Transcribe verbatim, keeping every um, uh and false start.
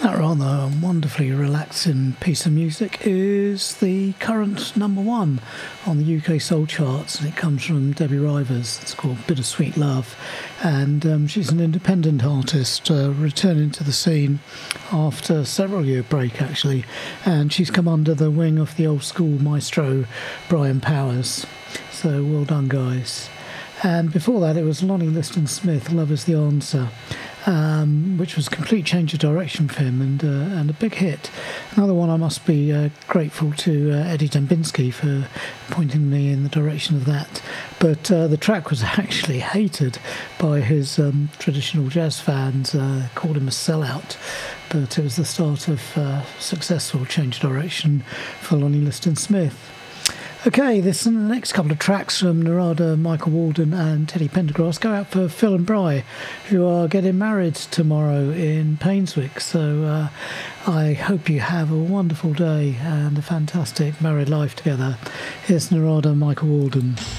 That rather wonderfully relaxing piece of music is the current number one on the U K Soul charts, and it comes from Debbie Rivers. It's called Bittersweet Love, and um, she's an independent artist uh, returning to the scene after several year break actually, and she's come under the wing of the old school maestro Brian Powers. So well done, guys. And before that it was Lonnie Liston Smith, Love Is The Answer, um, which was a complete change of direction for him, and uh, and a big hit. Another one I must be uh, grateful to uh, Eddie Dembinski for pointing me in the direction of that. But uh, the track was actually hated by his um, traditional jazz fans, uh, called him a sellout. But it was the start of uh, successful change of direction for Lonnie Liston Smith. Okay, this and the next couple of tracks from Narada, Michael Walden and Teddy Pendergrass go out for Phil and Bry, who are getting married tomorrow in Painswick. So uh, I hope you have a wonderful day and a fantastic married life together. Here's Narada, Michael Walden.